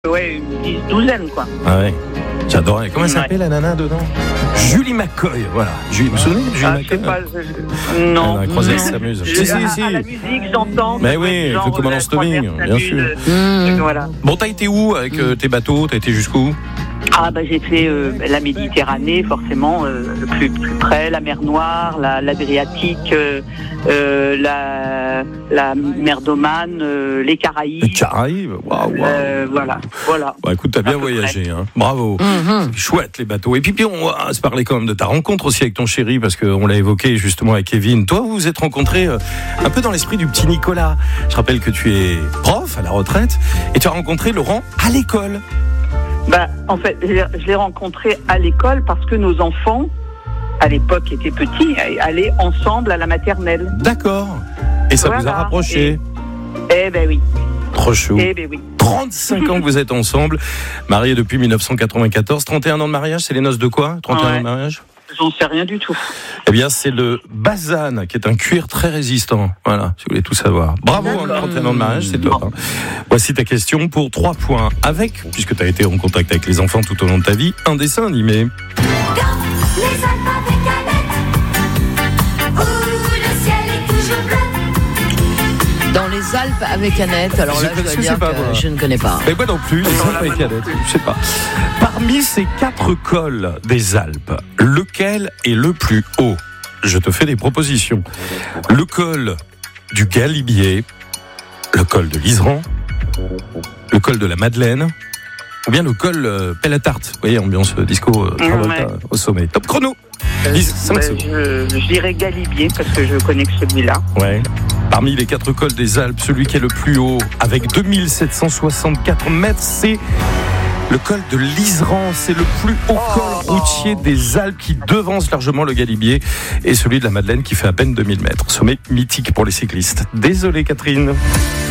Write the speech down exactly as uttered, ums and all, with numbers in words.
Ouais, une dix, douzaine, quoi. Ah ouais, j'adorais. Comment elle Ouais. s'appelait la nana dedans? Julie McCoy, voilà. Julie, vous vous souvenez de Julie Ah, je sais McCoy? pas, je- non. Ah, la croisière non. s'amuse. Je- Si, si, à, si. à la musique, j'entends. Mais ça doit oui, être avec genre, le commandant la Stobbing, croisière bien s'amuse, sûr. euh, Mmh. Voilà. Bon, t'as été où avec euh, tes bateaux? T'as été jusqu'où? Ah bah j'ai fait euh, la Méditerranée, forcément, euh, le plus, plus près, la mer Noire, la, l'Adriatique, euh, euh, la, la mer d'Oman, euh, les Caraïbes. Les Caraïbes, waouh, waouh. Euh, voilà, voilà. Bah écoute, t'as bien À peu voyagé, hein. Bravo. Mmh. Chouette les bateaux. Et puis, puis on va se parler quand même de ta rencontre aussi avec ton chéri, parce qu'on l'a évoqué justement avec Kevin. Toi, vous vous êtes rencontrés euh, un peu dans l'esprit du petit Nicolas. Je rappelle que tu es prof à la retraite et tu as rencontré Laurent à l'école. Bah, en fait, je l'ai- je l'ai rencontré à l'école parce que nos enfants, à l'époque, étaient petits, allaient ensemble à la maternelle. D'accord. Et ça vous a Voilà. rapproché. Eh ben oui, Trop chou. eh ben oui. trente-cinq ans que vous êtes ensemble, mariés depuis mille neuf cent quatre-vingt-quatorze. trente et un ans de mariage, c'est les noces de quoi? trente et un Ouais. ans de mariage? J'en sais rien du tout. Eh bien, c'est le Bazane, qui est un cuir très résistant. Voilà, si vous voulez tout savoir. Bravo, hein, D'accord. trente et un ans de mariage, c'est top. Hein. Voici ta question pour trois points. Avec, puisque tu as été en contact avec les enfants tout au long de ta vie, un dessin animé. Les Alpes avec Annette, où le ciel est toujours bleu. Dans les Alpes avec Annette. Alors Je là, je ne dois sais dire pas, que moi. je ne connais pas. Mais moi non plus, les Non, Alpes là, avec moi non Annette, plus. je sais pas. Parmi ces quatre cols des Alpes, lequel est le plus haut? Je te fais des propositions. Le col du Galibier, le col de l'Iseran, le col de la Madeleine, ou bien le col euh, Pelle-à-Tarte. Vous voyez, ambiance euh, disco euh, Travolta, Ouais. au sommet. Top chrono. dix, cinq Ben, secondes. je, je dirais Galibier parce que je connais que celui-là. Ouais. Parmi les quatre cols des Alpes, celui qui est le plus haut, avec deux mille sept cent soixante-quatre mètres, c'est le col de l'Iseran. C'est le plus haut col routier des Alpes qui devance largement le Galibier et celui de la Madeleine qui fait à peine deux mille mètres. Sommet mythique pour les cyclistes. Désolé Catherine.